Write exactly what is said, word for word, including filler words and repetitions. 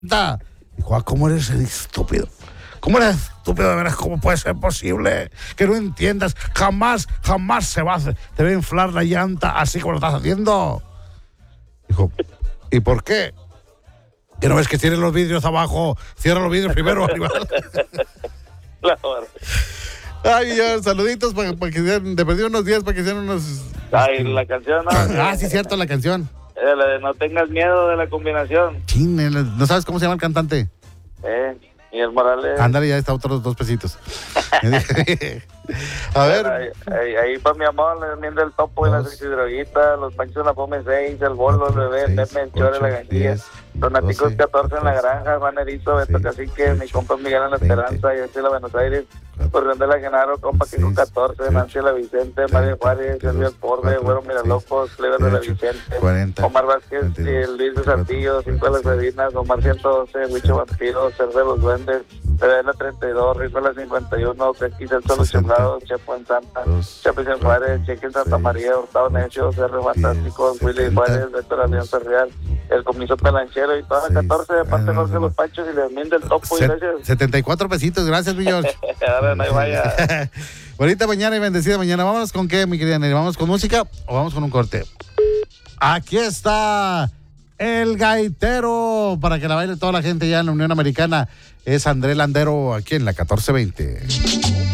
Dijo, ah, ¿cómo eres estúpido? ¿Cómo eres estúpido de veras? ¿Cómo puede ser posible que no entiendas? Jamás, jamás se va a hacer, te va a inflar la llanta así como lo estás haciendo. Dijo, ¿y por qué? ¿Que no ves que tienen los vidrios abajo? Cierra los vidrios primero. Ay, ya, saluditos para pa que sean, te perdí unos días para que sean unos... Ay, la canción, ¿no? Ah, sí, cierto, la canción. Eh, la de No tengas miedo de la combinación. Chine, ¿no sabes cómo se llama el cantante? Eh, y el Morales. Ándale, ya está otros dos pesitos. A ver. Ahí, ahí, ahí para mi amor, le enmienda el topo y la sexidroguita, los panchos de la Fome seis, el bolo, el bebé, el Pepe, el Chore, la ganchilla, Donaticos catorce en la granja, Vanerito, Beto Cacique, mi compa Miguel en la Esperanza, yo soy la Buenos Aires, Corrión de la Genaro, compa Kiko catorce, Nancy la Vicente, Mario Juárez, Sergio El Porbe, Güero Miralojos, Clever de la Vicente, Omar Vázquez, y Luis de Santillo, Cinco de las Medinas, Omar ciento doce, Huicho Vampiro, Ser de los Duendes, Bebé la treinta y dos, Rico la cincuenta y uno, Tequis el Solo Chiflado, Chepo en Santa, Chapis en Juárez, Cheque en Santa María, Hurtado Necio, Cerro Fantástico, Willy Juárez, Beto la Alianza Real, el Comiso Pelanchero y todas las catorce de parte de Jorge Los Panchos y le enmienda el topo y gracias. setenta y cuatro pesitos, gracias, mi George. Ahora no hay vaya. Bonita mañana y bendecida mañana. ¿Vámonos con qué, mi querida Nelly? ¿Vamos con música o vamos con un corte? Aquí está el gaitero para que la baile toda la gente ya en la Unión Americana. Es André Landero aquí en la catorce veinte.